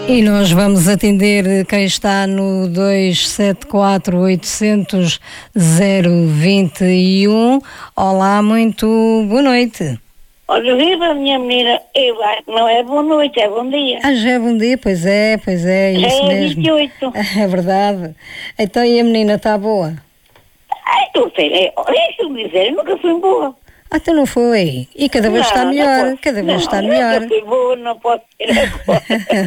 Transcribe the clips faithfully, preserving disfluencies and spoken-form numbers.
E nós vamos atender quem está no dois sete quatro oito zero zero zero dois um. Olá, muito boa noite. Olha, viva, minha menina, eu acho que não é boa noite, é bom dia. Ah, já é bom dia, pois é, pois é, Já isso é mesmo. vinte e oito. É verdade. Então, e a menina está boa? Ai, tu sei, deixa-me dizer, eu nunca fui boa. Ah, então não foi. E cada vez Não, está não melhor, posso. cada vez Não, está eu melhor. nunca fui boa, não posso ser agora.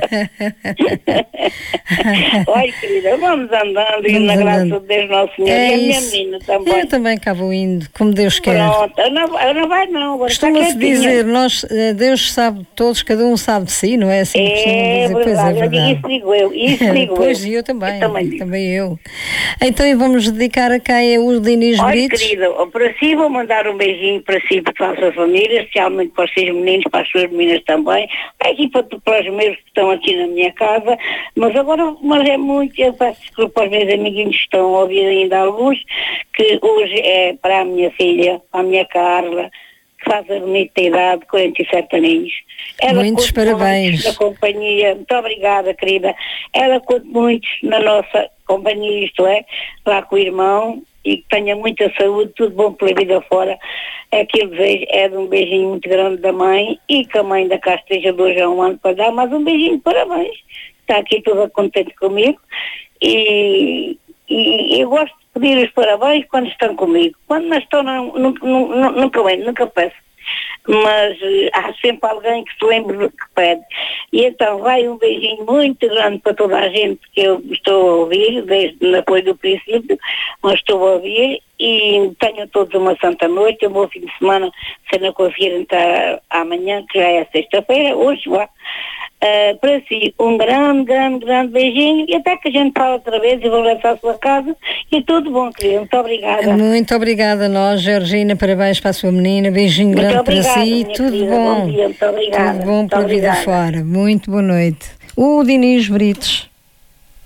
Olha, querida, vamos andando e Vamos na graça andando. de Deus Nosso Senhor. É E a minha isso. menina também. Eu também cá vou indo, como Deus quer. Pronto, eu não, eu não vai não, agora está Costuma-se quietinha. dizer, nós, eh, Deus sabe de todos, cada um sabe de si, não é assim que costumam É dizer? Pois é verdade, eu digo, verdade. isso digo eu, isso digo Pois, eu. eu também, Eu também digo. também eu. Então, e vamos dedicar a quem é o Dinis Olha, Brites? querida, para si vou mandar um beijinho para si e para a sua família, especialmente para os seus meninos, para as suas meninas também, aqui para, para os meus que estão aqui na minha casa, mas agora, mas é muito, eu peço desculpa aos meus amiguinhos que estão a ouvir ainda alguns, que hoje é para a minha filha, para a minha Carla, que faz a bonita idade, quarenta e sete aninhos. Ela Muitos conta parabéns. muitos na companhia, muito obrigada, querida. Ela conta muitos na nossa companhia, isto é, lá com o irmão, e que tenha muita saúde, tudo bom pela vida fora. É que eu desejo, é de um beijinho muito grande da mãe, e que a mãe da cá esteja de hoje a um ano para dar mais um beijinho de parabéns. Está aqui toda contente comigo, e, e eu gosto de pedir os parabéns quando estão comigo. Quando não estão, não, nunca, nunca, nunca, bem, nunca peço. Mas uh, há sempre alguém que se lembre do que pede. E então vai um beijinho muito grande para toda a gente que eu estou a ouvir, desde depois do princípio, mas estou a ouvir, e tenham todos uma santa noite, um bom fim de semana, se não conseguirem entrar amanhã, que já é sexta-feira, hoje vá. Uh, para si, um grande, grande, grande beijinho, e até que a gente fala outra vez e vou levar à sua casa, e tudo bom, querida, muito obrigada. Muito obrigada a nós, Georgina, parabéns para a sua menina, beijinho Muito grande obrigada, para si, minha tudo querida. bom. Bom dia, muito obrigada. Tudo bom Muito para a vida obrigada. fora, muito boa noite. O Dinis Brites.